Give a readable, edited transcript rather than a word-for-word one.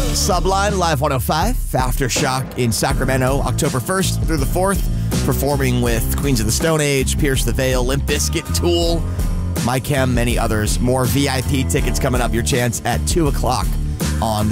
Sublime Live 105, Aftershock in Sacramento, October 1st through the 4th, performing with Queens of the Stone Age, Pierce the Veil, Limp Bizkit, Tool, My Chem, many others. More VIP tickets coming up. Your chance at 2 o'clock on